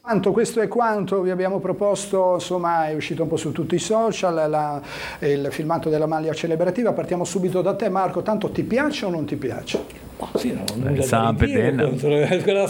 Questo è quanto vi abbiamo proposto, insomma è uscito un po' su tutti i social, il filmato della maglia celebrativa. Partiamo subito da te, Marco, tanto ti piace o non ti piace? Sì, no, quella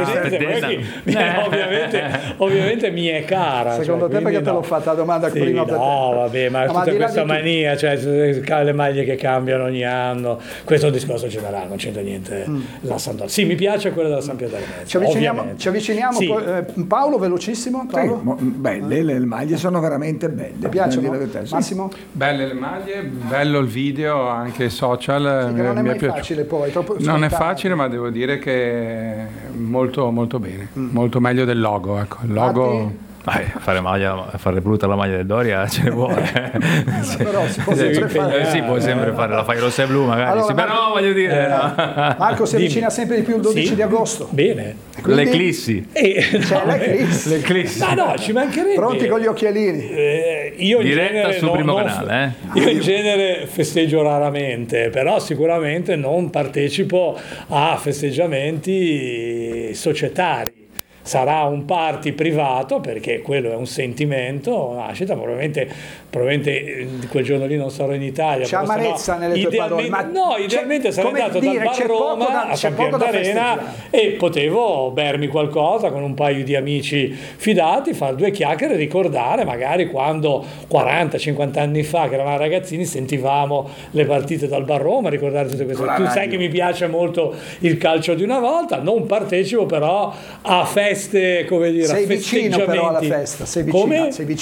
ovviamente mi è cara. Secondo te perché te l'ho fatta la domanda prima? No, vabbè, ma tutta questa mania, cioè le maglie che cambiano ogni anno, questo è un discorso generale, non c'entra niente la Sampdoria. Sì, mi piace quella della Sampdoria. Ci avviciniamo sì. Paolo, velocissimo. Paolo? Sì, belle, le maglie sono veramente belle. Ti piacciono? Massimo? Belle le maglie, bello il video, anche social. Sì, che non è mai facile poi, troppo non è facile, ma devo dire che è molto molto bene, molto meglio del logo, ecco. Il logo fare brutta la maglia del Doria ce ne vuole. Però si può sempre fare. Sì, puoi sempre fare, la fai rossa e blu magari. Allora, sì, però voglio dire Marco si avvicina sempre di più il 12 di agosto. Bene. Quindi, l'eclissi. L'eclissi. No, ci mancherebbe. Pronti con gli occhialini. Io in diretta genere sul primo canale. Io in genere festeggio raramente, però sicuramente non partecipo a festeggiamenti societari. Sarà un party privato, perché quello è un sentimento, nascita, probabilmente quel giorno lì non sarò in Italia. C'è amarezza nelle tue parole. Idealmente sarei andato dal Bar Roma a Sapienza Arena e potevo bermi qualcosa con un paio di amici fidati, fare due chiacchiere e ricordare magari quando 40-50 anni fa, che eravamo ragazzini, sentivamo le partite dal Bar Roma, ricordare tutte queste cose. Tu sai che mi piace molto il calcio di una volta, non partecipo però a feste, come dire, sei vicino però alla festa, sei vicino,